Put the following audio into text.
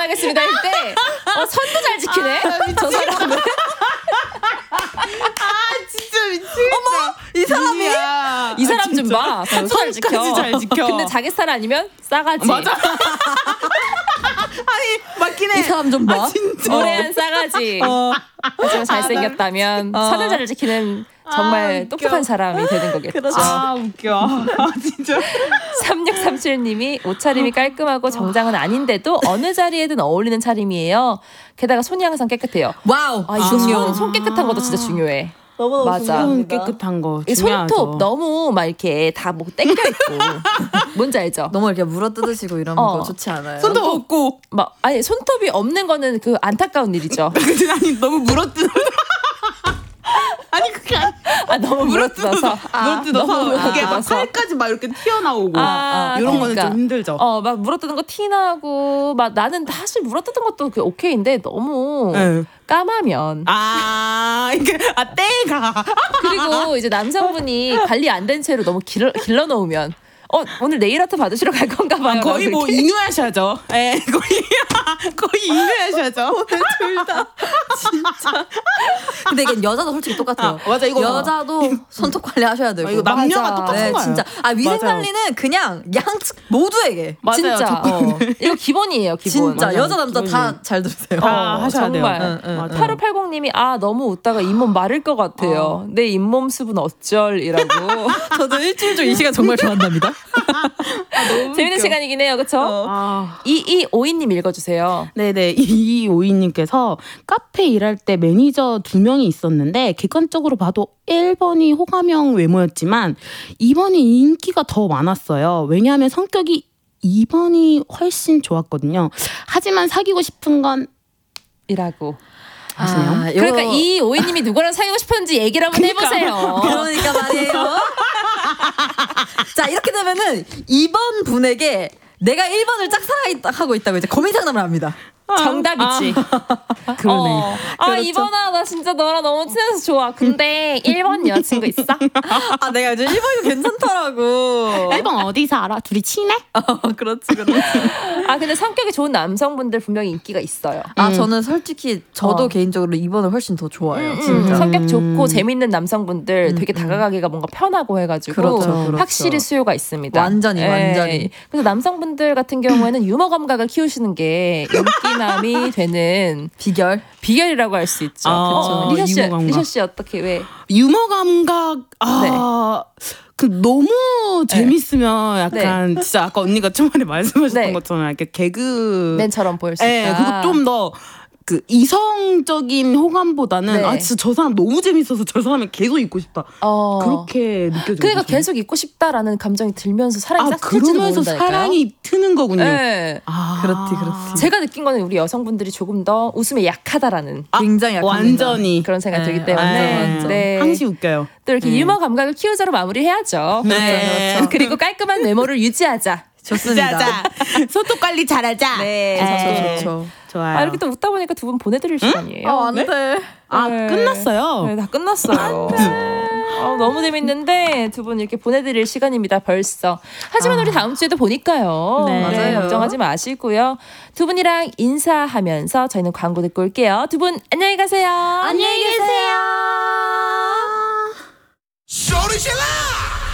하겠습니다 할 때 선도 잘 지키네. 저 사람은. 진짜 미치겠다. 어머, 이 사람이? 이 사람 좀 봐. 선도 잘 지켜. 잘 지켜. 근데 자기 스타일 아니면 싸가지. 맞아. 아니, 맞긴 해. 이 사람 좀 봐. 진짜. 노래한 싸가지. 하지만 잘생겼다면 선을 잘 지키는 정말 똑똑한 사람이 되는 거겠죠. 웃겨. 진짜. 3637님이 옷차림이 깔끔하고 정장은 아닌데도 어느 자리에든 어울리는 차림이에요. 게다가 손이 항상 깨끗해요. 와우. 이거 손 깨끗한 것도 진짜 중요해. 너무 맞아. 손 깨끗한 거 이 중요하죠. 손톱 너무 막 이렇게 다 뭐 땡겨 있고 뭔지 알죠? 너무 이렇게 물어뜯으시고 이런 거 좋지 않아요. 손톱 없고 막 아니 손톱이 없는 거는 그 안타까운 일이죠. 아니 너무 물어뜯어. 아니 그게 너무 물어뜯어서 물어뜯어서 그게 막 물어뜯어서. 살까지 막 이렇게 튀어나오고 이런 그러니까. 거는 좀 힘들죠. 막 물어뜯는 거 티나고 막 나는 사실 물어뜯는 것도 그 오케이인데 너무 네. 까마면 이게 때가 그리고 이제 남성분이 관리 안 된 채로 너무 길러 놓으면 오늘 네일 아트 받으시러 갈 건가 봐요. 거의 뭐 인후하셔야죠. 예, 거의 인후하셔야죠. 오늘 둘 다 진짜. 근데 이게 여자도 솔직히 똑같아요. 맞아, 이거 여자도 손톱 관리 하셔야 되고. 이거 남녀가 맞아. 똑같은 네, 거예요. 진짜. 위생 맞아요. 관리는 그냥 양측 모두에게. 맞아요. 진짜 이거 기본이에요. 기본. 진짜 맞아요. 여자 남자 기본이. 다 잘 들으세요. 하셔야 돼요. 정말. 맞아요. 8580님이 너무 웃다가 잇몸 마를 것 같아요. 내 잇몸 습은 어쩔이라고. 저도 일주일 중 이 시간 정말 좋아한답니다. 재밌는 시간이긴 해요. 그렇죠? 2252님 읽어주세요. 네네. 이오이님께서 카페 일할 때 매니저 2명이 있었는데 객관적으로 봐도 1번이 호감형 외모였지만 2번이 인기가 더 많았어요. 왜냐하면 성격이 2번이 훨씬 좋았거든요. 하지만 사귀고 싶은 건 이라고. 아시나요? 그러니까 이 오이님이 누구랑 사귀고 싶은지 얘기를 한번 해보세요. 그러니까 말이에요. 자, 이렇게 되면은 2번 분에게 내가 1번을 짝사랑하고 있다고 이제 고민 상담을 합니다. 정답이지. 그러네. 그렇죠. 이번아 나 진짜 너랑 너무 친해서 좋아. 근데 1번 여자친구 있어? 내가 요즘 1번이 괜찮더라고. 1번 어디서 알아? 둘이 친해? 그렇지. 근데 성격이 좋은 남성분들 분명히 인기가 있어요. 저는 솔직히 저도 개인적으로 2번을 훨씬 더 좋아해요. 진짜. 성격 좋고 재밌는 남성분들 되게 다가가기가 뭔가 편하고 해가지고 그렇죠. 확실히 수요가 있습니다. 완전히. 그래서 남성분들 같은 경우에는 유머 감각을 키우시는 게 인기남이 되는 비결이라고 할 수 있죠. 그렇죠. 리셔 씨 어떻게 왜? 유머 감각 너무 재밌으면 약간 진짜 아까 언니가 초반에 말씀하셨던 것처럼 이렇게 개그맨처럼 보일 수 있다. 그리고 좀 더 그 이성적인 호감보다는 진짜 저 사람 너무 재밌어서 저 사람이 계속 있고 싶다. 그렇게 느껴져요. 그러니까 계속 있고 싶다라는 감정이 들면서 사랑이 싹 틀지도 그러면서 모른다니까요. 사랑이 트는 거군요. 네. 그렇지. 제가 느낀 거는 우리 여성분들이 조금 더 웃음에 약하다라는 굉장히 약합니다. 완전히 그런 생각이 들기 때문에 완전. 항시 웃겨요. 또 이렇게 유머 감각을 키우자로 마무리해야죠. 네. 그렇죠. 그리고 깔끔한 외모를 유지하자. 좋습니다. 소통 관리 잘하자. 네, 좋죠. 좋아요. 이렇게 또 웃다 보니까 두 분 보내드릴 시간이에요. 안 돼. 끝났어요. 네, 다 끝났어요. 너무 재밌는데 두 분 이렇게 보내드릴 시간입니다. 벌써. 하지만 우리 다음 주에도 보니까요. 네. 맞아요. 걱정하지 마시고요. 두 분이랑 인사하면서 저희는 광고 듣고 올게요. 두 분 안녕히 가세요. 안녕히 계세요. 소리 질러!